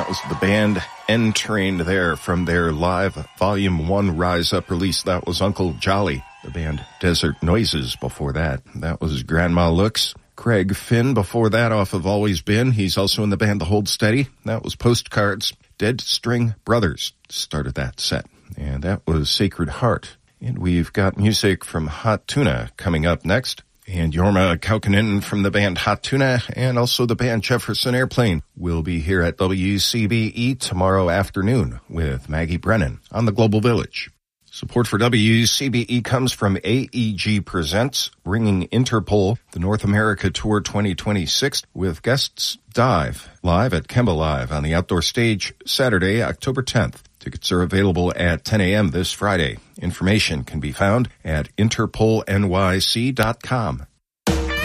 That was the band N-Train there from their live Volume 1 Rise Up release. That was Uncle Jolly. The band Desert Noises before that. That was Grandma Looks. Craig Finn before that off of Always Been. He's also in the band The Hold Steady. That was Postcards. Dead String Brothers started that set. And that was Sacred Heart. And we've got music from Hot Tuna coming up next. And Jorma Kaukonen from the band Hot Tuna and also the band Jefferson Airplane will be here at WCBE tomorrow afternoon with Maggie Brennan on the Global Village. Support for WCBE comes from AEG Presents, bringing Interpol, the North America Tour 2026, with guests Dive, live at Kemba Live on the outdoor stage Saturday, October 10th. Tickets are available at 10 a.m. this Friday. Information can be found at interpolnyc.com.